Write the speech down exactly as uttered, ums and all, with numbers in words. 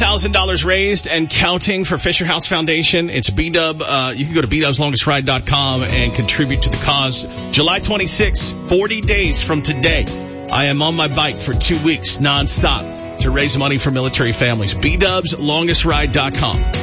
thousand dollars raised and counting for Fisher House Foundation. It's B-Dub. Uh, you can go to b dubs longest ride dot com and contribute to the cause. July twenty-sixth, forty days from today, I am on my bike for two weeks nonstop to raise money for military families. b dubs longest ride dot com.